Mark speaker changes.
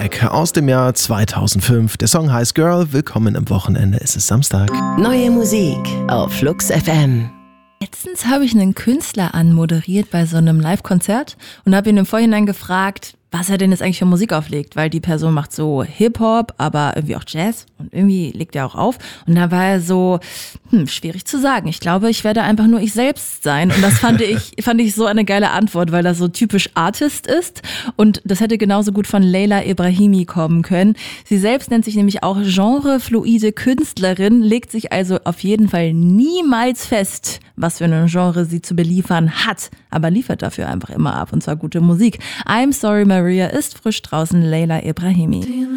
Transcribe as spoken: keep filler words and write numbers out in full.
Speaker 1: Track aus dem Jahr zweitausendfünf. Der Song heißt Girl. Willkommen am Wochenende. Es ist Samstag.
Speaker 2: Neue Musik auf Flux F M.
Speaker 3: Letztens habe ich einen Künstler anmoderiert bei so einem Live-Konzert und habe ihn im Vorhinein gefragt, was er denn jetzt eigentlich für Musik auflegt, weil die Person macht so Hip-Hop, aber irgendwie auch Jazz und irgendwie legt er auch auf. Und da war er so, hm, schwierig zu sagen. Ich glaube, ich werde einfach nur ich selbst sein. Und das fand ich, fand ich so eine geile Antwort, weil das so typisch Artist ist. Und das hätte genauso gut von Leila Ebrahimi kommen können. Sie selbst nennt sich nämlich auch genrefluide Künstlerin, legt sich also auf jeden Fall niemals fest, was für ein Genre sie zu beliefern hat, aber liefert dafür einfach immer ab, und zwar gute Musik. I'm Sorry Maria ist frisch draußen, Leila Ebrahimi.